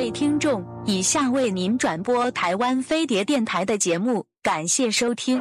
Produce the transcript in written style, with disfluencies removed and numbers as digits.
位听众，以下为您转播台湾飞碟电台的节目，感谢收听。